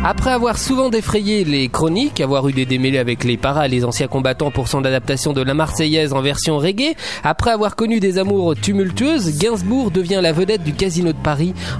Après avoir souvent défrayé les chroniques, avoir eu des démêlés avec les paras et les anciens combattants pour son adaptation de la Marseillaise en version reggae, après avoir connu des amours tumultueuses, Gainsbourg devient la vedette du Casino de Paris